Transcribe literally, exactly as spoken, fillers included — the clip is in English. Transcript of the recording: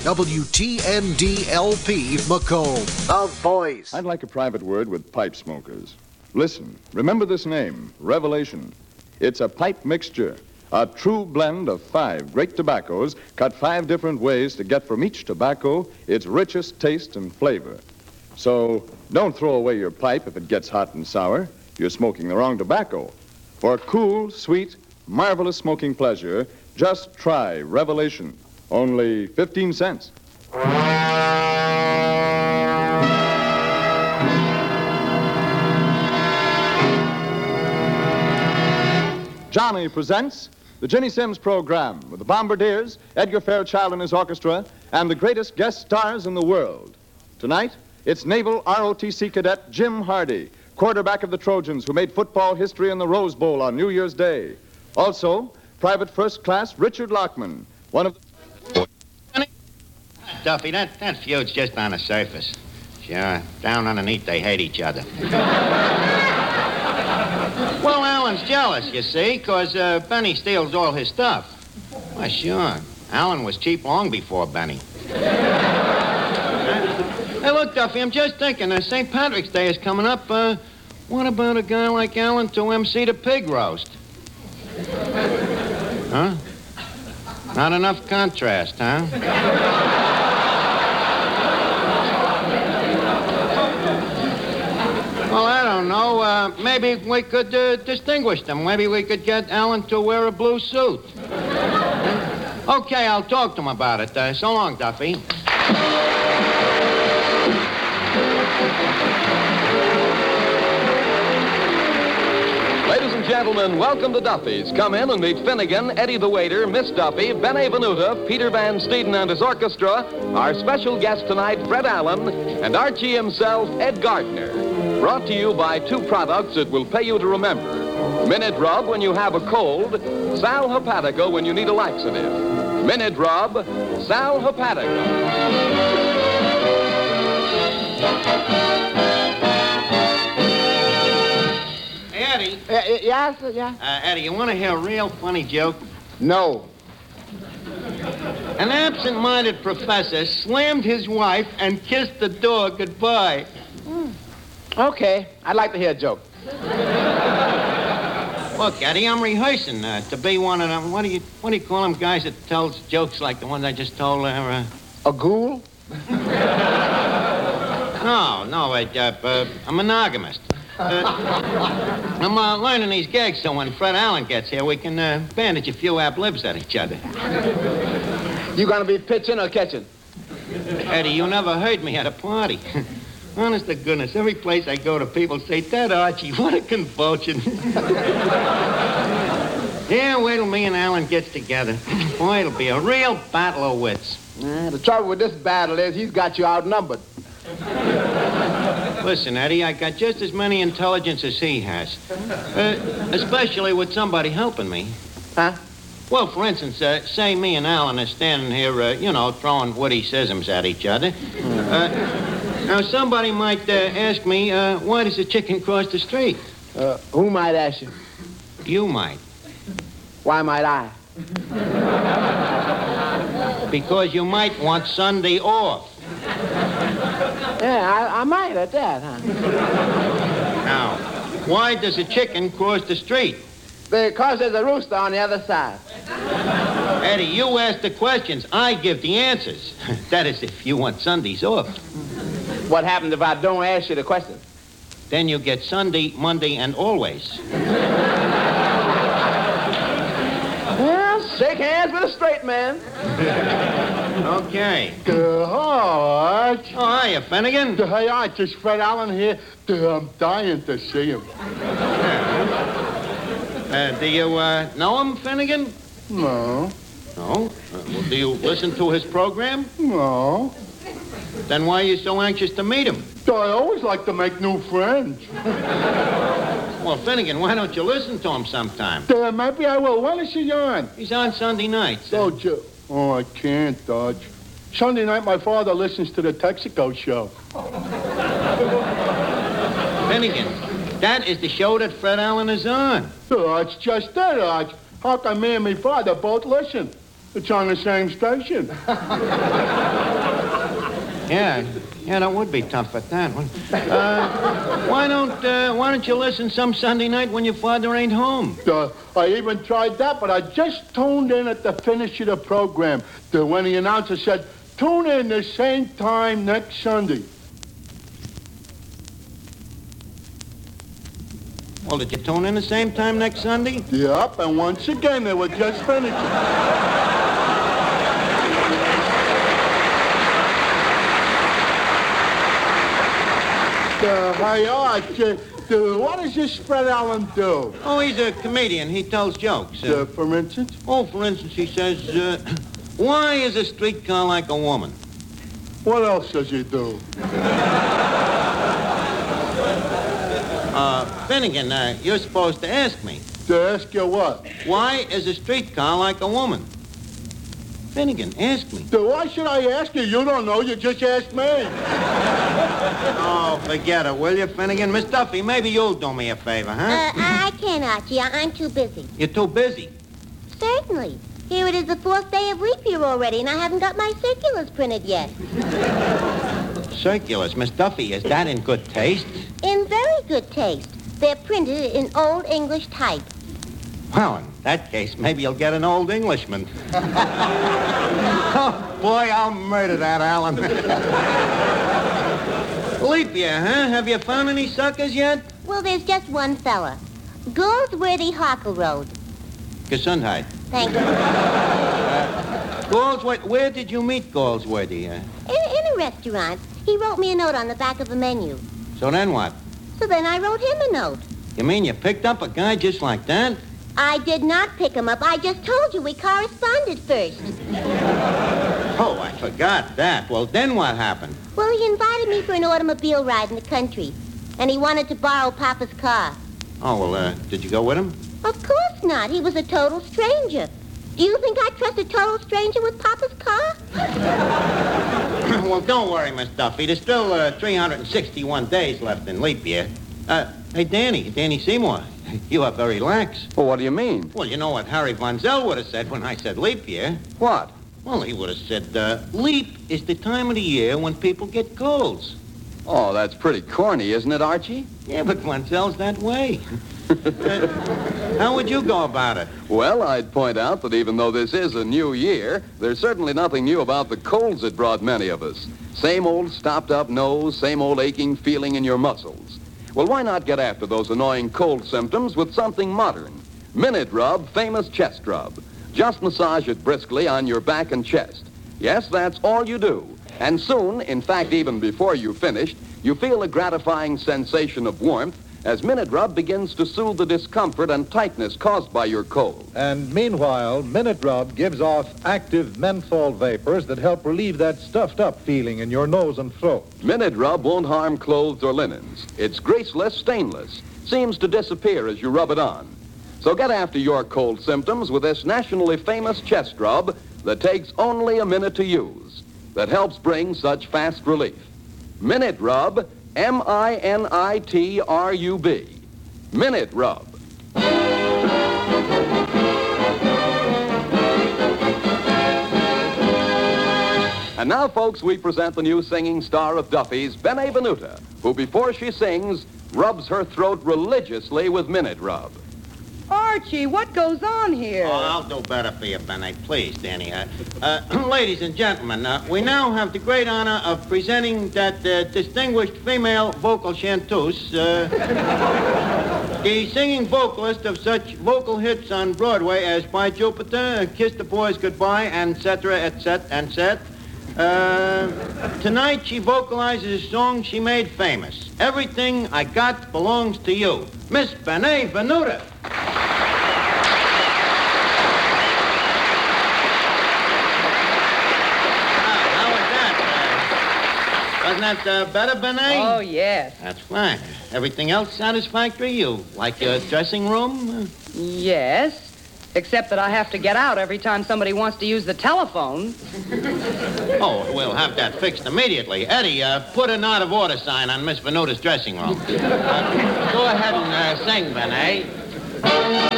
W T N D L P Macomb, the voice. I'd like a private word with pipe smokers. Listen, remember this name, Revelation. It's a pipe mixture, a true blend of five great tobaccos cut five different ways to get from each tobacco its richest taste and flavor. So don't throw away your pipe if it gets hot and sour. You're smoking the wrong tobacco. For cool, sweet, marvelous smoking pleasure, just try Revelation. Only fifteen cents. Johnny presents the Ginny Simms program with the Bombardiers, Edgar Fairchild and his orchestra, and the greatest guest stars in the world. Tonight, it's Naval R O T C cadet Jim Hardy, quarterback of the Trojans who made football history in the Rose Bowl on New Year's Day. Also, Private First Class Richard Lockman, one of the... Duffy, that, that feud's just on the surface. Sure, down underneath they hate each other. Well, Alan's jealous, you see, because uh, Benny steals all his stuff. Why, sure. Alan was cheap long before Benny. Hey, look, Duffy, I'm just thinking, uh, Saint Patrick's Day is coming up. Uh, what about a guy like Alan to emcee the pig roast? Huh? Not enough contrast, huh? Well, I don't know. Uh, maybe we could uh, distinguish them. Maybe we could get Alan to wear a blue suit. Okay, I'll talk to him about it. Uh, so long, Duffy. Ladies and gentlemen, welcome to Duffy's. Come in and meet Finnegan, Eddie the waiter, Miss Duffy, Benny Venuta, Peter Van Steeden and his orchestra, our special guest tonight, Fred Allen, and Archie himself, Ed Gardner. Brought to you by two products that will pay you to remember. Minute Rub when you have a cold, Sal Hepatica when you need a laxative. Minute Rub, Sal Hepatica. Eddie. Uh, yes, yeah. Uh, Eddie, you want to hear a real funny joke? No. An absent-minded professor slammed his wife and kissed the dog goodbye. Mm. Okay, I'd like to hear a joke. Look, Eddie, I'm rehearsing uh, to be one of them. What do you what do you call them guys that tells jokes like the ones I just told there? Uh... A ghoul? No, no, I, uh, uh, I'm a monogamist. Uh, I'm uh, learning these gags so when Fred Allen gets here, we can uh, bandage a few ab-libs at each other. You gonna be pitching or catching? Eddie, you never heard me at a party. Honest to goodness, every place I go to, people say, "That Archie, what a convulsion." Yeah, wait till me and Alan gets together. Boy, it'll be a real battle of wits. Uh, the trouble with this battle is he's got you outnumbered. Listen, Eddie, I got just as many intelligence as he has. Uh, especially with somebody helping me. Huh? Well, for instance, uh, say me and Alan are standing here, uh, you know, throwing witty sisms at each other. Uh, now, somebody might uh, ask me, uh, why does a chicken cross the street? Uh, who might ask you? You might. Why might I? Because you might want Sunday off. Yeah, I, I might at that, huh? Now, why does a chicken cross the street? Because there's a rooster on the other side. Eddie, you ask the questions. I give the answers. That is, if you want Sundays off. What happens if I don't ask you the question? Then you get Sunday, Monday, and always. Well, shake hands with a straight man. Okay. Uh, hi, Arch. Oh, hiya, Finnegan. Uh, hey, Arch, it's Fred Allen here. Uh, I'm dying to see him. Uh, do you uh, know him, Finnegan? No. No? Uh, well, do you listen to his program? No. Then why are you so anxious to meet him? I always like to make new friends. Well, Finnegan, why don't you listen to him sometime? Uh, maybe I will. When is he on? He's on Sunday nights. Oh, Joe. Oh, I can't, Dodge. Sunday night, my father listens to the Texaco show. Finnegan, that is the show that Fred Allen is on. Oh, it's just that, Arch. How come me and my father both listen? It's on the same station. Yeah, yeah, that would be tough at that one. Uh, why don't uh, Why don't you listen some Sunday night when your father ain't home? Uh, I even tried that, but I just tuned in at the finish of the program. The, when the announcer said, tune in the same time next Sunday. Well, did you tune in the same time next Sunday? Yep, and once again, they were just finishing. Uh, hi, Arch. Uh, uh, what does this Fred Allen do? Oh, he's a comedian. He tells jokes. Uh, Uh, for instance? oh, for instance, he says, uh, why is a streetcar like a woman? What else does he do? Uh, Finnegan, uh, you're supposed to ask me. To ask you what? Why is a streetcar like a woman? Finnegan, ask me. So why should I ask you? You don't know. You just asked me. Oh, forget it, will you, Finnegan? Miss Duffy, maybe you'll do me a favor, huh? Uh, I can't, Archie. I- I'm too busy. You're too busy. Certainly. Here it is the fourth day of leap year already, and I haven't got my circulars printed yet. Circulars, Miss Duffy, is that in good taste? In very good taste. They're printed in Old English type. Well, in that case, maybe you'll get an old Englishman. Oh, boy, I'll murder that, Alan. Leap year, huh? Have you found any suckers yet? Well, there's just one fella. Goldsworthy Harkle Road. Gesundheit. Thank you. Goldsworthy, where did you meet Goldsworthy? Uh, In, in a restaurant. He wrote me a note on the back of a menu. so then what? So then I wrote him a note. You mean you picked up a guy just like that? I did not pick him up. I just told you we corresponded first. Oh, I forgot that. Well, then what happened? Well, he invited me for an automobile ride in the country. And he wanted to borrow Papa's car. Oh, well, uh, did you go with him? Of course not. He was a total stranger. Do you think I trust a total stranger with Papa's car? Well, don't worry, Miss Duffy. There's still uh, three hundred sixty-one days left in leap year. Uh, hey, Danny, Danny Seymour, you are very lax. Well, what do you mean? Well, you know what Harry Von Zell would have said when I said leap year. What? Well, he would have said, uh, leap is the time of the year when people get colds. Oh, that's pretty corny, isn't it, Archie? Yeah, but Von Zell's that way. uh, how would you go about it? Well, I'd point out that even though this is a new year, there's certainly nothing new about the colds that brought many of us. Same old stopped-up nose, same old aching feeling in your muscles. Well, why not get after those annoying cold symptoms with something modern? Minute Rub Famous Chest Rub. Just massage it briskly on your back and chest. Yes, that's all you do. And soon, in fact, even before you've finished, you feel a gratifying sensation of warmth as Minute Rub begins to soothe the discomfort and tightness caused by your cold. And meanwhile, Minute Rub gives off active menthol vapors that help relieve that stuffed-up feeling in your nose and throat. Minute Rub won't harm clothes or linens. It's greaseless, stainless, seems to disappear as you rub it on. So get after your cold symptoms with this nationally famous chest rub that takes only a minute to use, that helps bring such fast relief. Minute Rub, M I N I T R U B. Minute Rub. And now, folks, we present the new singing star of Duffy's, Bene Venuta, who, before she sings, rubs her throat religiously with Minute Rub. Archie, what goes on here? Oh, I'll do better for you, Benny. Please, Danny. Uh, uh, ladies and gentlemen, uh, we now have the great honor of presenting that uh, distinguished female vocal chanteuse, uh, the singing vocalist of such vocal hits on Broadway as By Jupiter, Kiss the Boys Goodbye, et cetera, et cetera, et cetera. Uh, tonight she vocalizes a song she made famous. Everything I Got Belongs to You. Miss Bene Venuta. Wasn't that uh, better, Bene? Oh, yes. That's fine. Everything else satisfactory? You like your dressing room? Yes, except that I have to get out every time somebody wants to use the telephone. Oh, we'll have that fixed immediately. Eddie, uh, put an out-of-order sign on Miss Venuta's dressing room. Uh, go ahead and uh, sing, Bene.